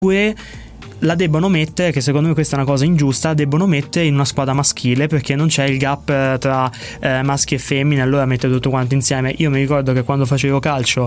la debbono mettere, che secondo me questa è una cosa ingiusta, la debbono mettere in una squadra maschile perché non c'è il gap tra maschi e femmine, allora mettere tutto quanto insieme. Io mi ricordo che quando facevo calcio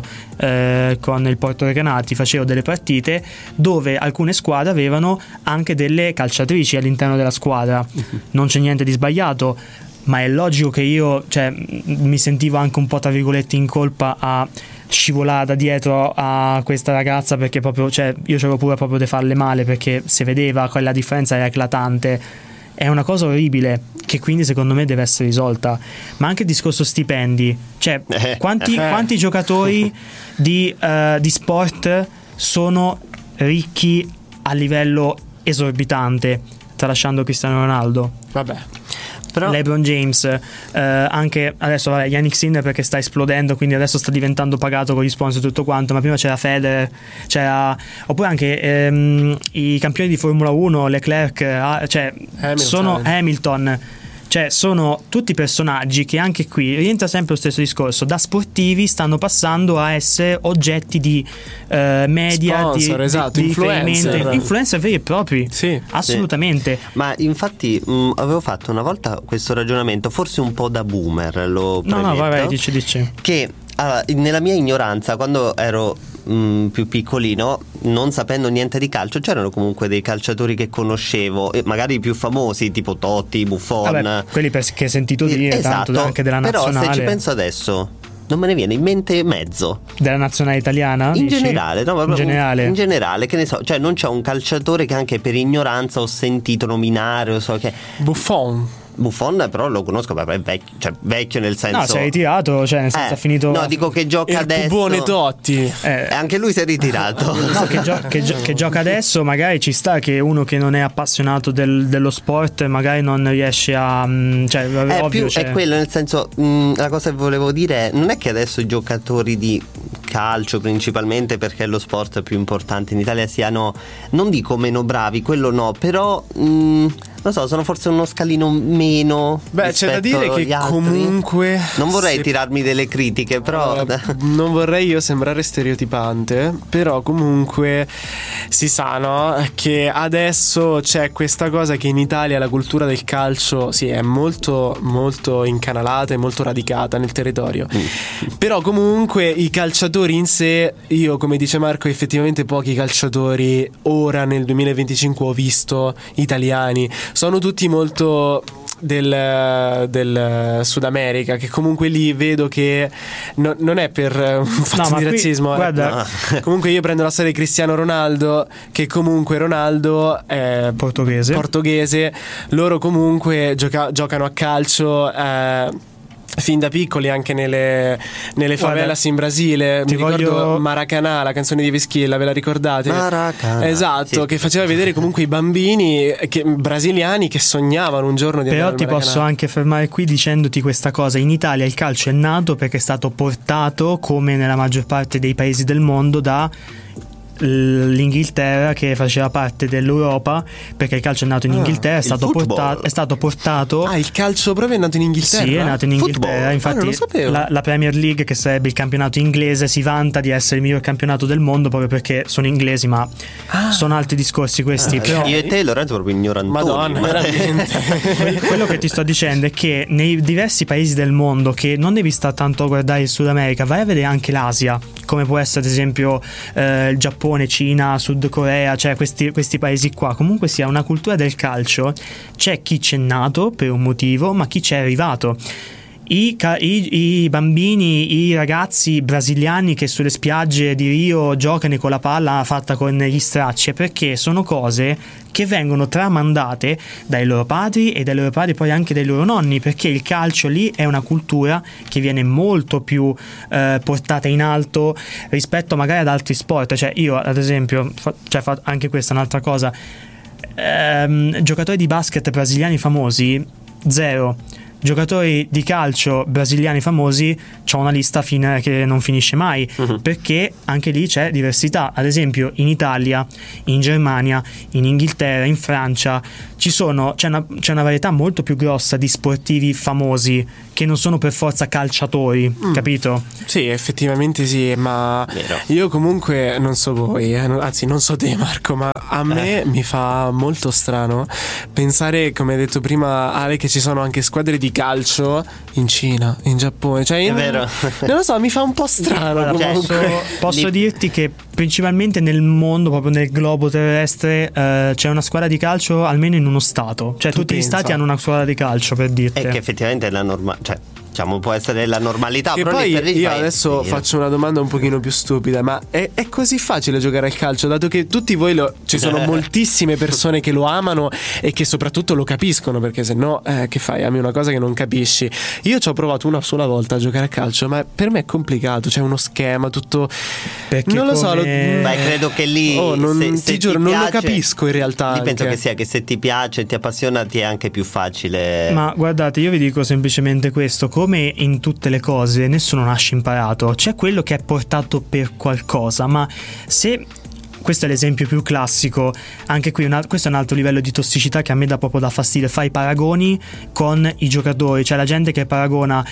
con il Porto Recanati facevo delle partite dove alcune squadre avevano anche delle calciatrici all'interno della squadra. Non c'è niente di sbagliato, ma è logico che io, cioè, mi sentivo anche un po' tra virgolette in colpa a scivolare da dietro a questa ragazza, perché proprio, cioè, io c'avevo pure proprio di farle male perché si vedeva che la differenza era eclatante. È una cosa orribile che quindi secondo me deve essere risolta. Ma anche il discorso stipendi, cioè quanti giocatori di sport sono ricchi a livello esorbitante, tralasciando Cristiano Ronaldo? Vabbè, però LeBron James, anche adesso Yannick Sinner perché sta esplodendo, quindi adesso sta diventando pagato con gli sponsor e tutto quanto, ma prima c'era Federer, oppure anche i campioni di Formula 1, Leclerc, cioè Hamilton, cioè sono tutti personaggi che anche qui rientra sempre lo stesso discorso, da sportivi stanno passando a essere oggetti di media, sponsor, di influencer veri e propri. Sì, assolutamente. Sì. Ma infatti avevo fatto una volta questo ragionamento, forse un po' da boomer, lo premetto. No, vai, dici. Che nella mia ignoranza, quando ero più piccolino, non sapendo niente di calcio, c'erano comunque dei calciatori che conoscevo, magari i più famosi, tipo Totti, Buffon. Vabbè, quelli che hai sentito dire, esatto, tanto anche della nazionale. Però se ci penso adesso non me ne viene in mente mezzo. Della nazionale italiana? In generale, no, in generale, che ne so, cioè non c'è un calciatore che anche per ignoranza ho sentito nominare, o so che Buffon però lo conosco, è vecchio nel senso. No, si è ritirato, cioè nel senso ha finito. No, dico che gioca adesso. Buone Totti. Anche lui si è ritirato. No, che gioca adesso, magari ci sta che uno che non è appassionato dello sport magari non riesce a, cioè, ovvio, è quello, nel senso, la cosa che volevo dire è, non è che adesso i giocatori di calcio principalmente, perché è lo sport più importante in Italia, siano, non dico meno bravi, quello no, però non so, sono forse uno scalino meno. Beh, c'è da dire che comunque non vorrei tirarmi delle critiche, però non vorrei io sembrare stereotipante, però comunque si sa, no, che adesso c'è questa cosa che in Italia la cultura del calcio è molto molto incanalata e molto radicata nel territorio. Però comunque i calciatori in sé, io, come dice Marco, effettivamente pochi calciatori ora nel 2025 ho visto italiani, sono tutti molto del Sud America, che comunque lì vedo che non è per un fatto di razzismo, guarda. Comunque io prendo la storia di Cristiano Ronaldo, che comunque Ronaldo è portoghese, loro comunque giocano a calcio fin da piccoli, anche nelle favelas in Brasile. Mi ricordo Maracanã, la canzone di Vesquilla, ve la ricordate? Maracanã, esatto, sì. Che faceva vedere comunque i bambini brasiliani che sognavano un giorno di andare al Maracanã. Però ti posso anche fermare qui dicendoti questa cosa: in Italia il calcio è nato perché è stato portato, come nella maggior parte dei paesi del mondo, da l'Inghilterra, che faceva parte dell'Europa, perché il calcio è nato in Inghilterra, è stato portato. Il calcio proprio è nato in Inghilterra? Sì, è nato in Inghilterra. Infatti la Premier League, che sarebbe il campionato inglese, si vanta di essere il miglior campionato del mondo proprio perché sono inglesi, ma sono altri discorsi questi. Però io e te, Lorenzo, proprio ignorantoni. Madonna, veramente. Quello che ti sto dicendo è che nei diversi paesi del mondo, che non devi stare tanto a guardare il Sud America, vai a vedere anche l'Asia, come può essere ad esempio il Giappone, Cina, Sud Corea, cioè questi paesi qua, comunque sia una cultura del calcio. C'è chi c'è nato per un motivo, ma chi c'è arrivato. I bambini, i ragazzi brasiliani che sulle spiagge di Rio giocano con la palla fatta con gli stracci, perché sono cose che vengono tramandate dai loro padri e dai loro padri, poi anche dai loro nonni, perché il calcio lì è una cultura che viene molto più portata in alto rispetto magari ad altri sport. Cioè io ad esempio anche questa è un'altra cosa, giocatori di basket brasiliani famosi zero. giocatori di calcio brasiliani famosi, c'ho una lista che non finisce mai, perché anche lì c'è diversità. Ad esempio in Italia, in Germania, in Inghilterra, in Francia c'è una varietà molto più grossa di sportivi famosi che non sono per forza calciatori, capito? Sì, effettivamente sì, ma Vero. io comunque non so voi, anzi non so te Marco, ma a me mi fa molto strano pensare, come hai detto prima Ale, che ci sono anche squadre di calcio in Cina, in Giappone, cioè io È vero. non lo so, mi fa un po' strano comunque. Posso dirti che principalmente nel mondo, proprio nel globo terrestre, c'è una squadra di calcio almeno in uno stato, cioè Tu tutti pensa? gli stati hanno una squadra di calcio, per dirti. È che effettivamente è la normale, cioè diciamo può essere la normalità. E però lì poi per lì io fai- adesso sì. faccio una domanda un pochino più stupida, ma è così facile giocare al calcio, dato che tutti voi ci sono moltissime persone che lo amano e che soprattutto lo capiscono, perché se no che fai? Ami una cosa che non capisci. Io ci ho provato una sola volta a giocare a calcio, ma per me è complicato, c'è uno schema tutto, Perché non lo so, come- Beh, credo che lì se ti giuro, non lo piace, capisco in realtà lì penso anche. che sia che se ti piace, ti appassiona, ti è anche più facile. Ma guardate, io vi dico semplicemente questo: come in tutte le cose, nessuno nasce imparato, c'è quello che è portato per qualcosa, ma se... Questo è l'esempio più classico, anche qui questo è un altro livello di tossicità che a me dà proprio da fastidio. Fai paragoni con i giocatori, cioè la gente che paragona,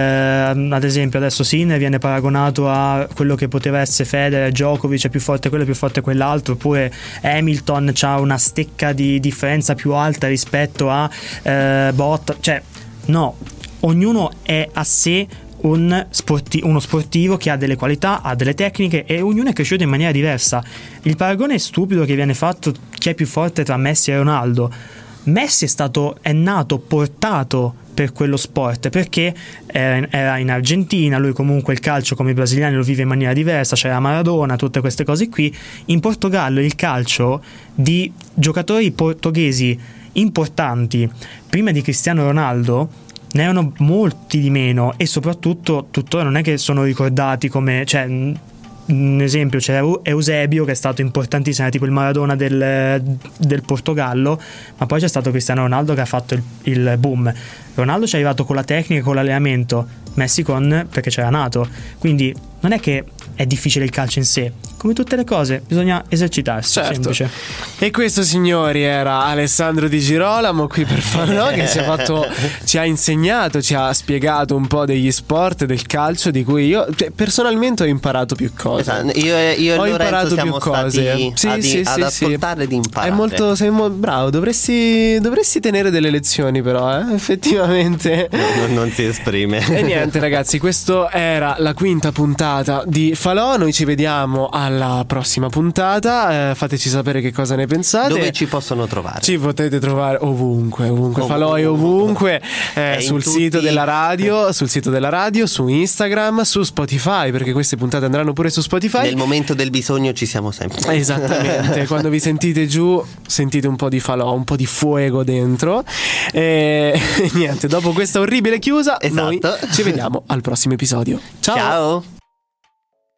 ad esempio adesso Sinner viene paragonato a quello che poteva essere Federer, Djokovic è più forte quello, è più forte quell'altro, oppure Hamilton c'ha una stecca di differenza più alta rispetto a Bottas, cioè no, ognuno è a sé uno sportivo che ha delle qualità, ha delle tecniche e ognuno è cresciuto in maniera diversa. Il paragone stupido che viene fatto, chi è più forte tra Messi e Ronaldo. Messi è nato portato per quello sport, perché era in Argentina, lui comunque il calcio come i brasiliani lo vive in maniera diversa, c'era Maradona, tutte queste cose qui. In Portogallo il calcio di giocatori portoghesi importanti prima di Cristiano Ronaldo ne erano molti di meno, e soprattutto tuttora non è che sono ricordati come, cioè, un esempio, c'era Eusebio che è stato importantissimo, era tipo il Maradona del Portogallo, ma poi c'è stato Cristiano Ronaldo che ha fatto il boom. Ronaldo ci è arrivato con la tecnica, con l'allenamento, Messi perché c'era nato. Quindi non è che è difficile il calcio in sé, come tutte le cose bisogna esercitarsi, Certo. semplice. E questo, signori, era Alessandro Di Girolamo qui per Falò, che ci ha insegnato, ci ha spiegato un po' degli sport, del calcio, di cui io personalmente ho imparato più cose. Esatto, io e ho Lorenzo imparato siamo più cose. stati ad ascoltare ed imparare. È molto, sei bravo, dovresti tenere delle lezioni però, effettivamente. Non si esprime. E niente ragazzi, questo era la quinta puntata di Falò. Noi ci vediamo alla prossima puntata, fateci sapere che cosa ne pensate. Dove ci possono trovare? Ci potete trovare ovunque. Falò è ovunque, sul sito della radio, su Instagram, su Spotify, perché queste puntate andranno pure su Spotify. Nel momento del bisogno ci siamo sempre. Esattamente. Quando vi sentite giù, sentite un po' di Falò, un po' di fuoco dentro. E niente, dopo questa orribile chiusa, Esatto. noi ci vediamo al prossimo episodio. Ciao. Ciao.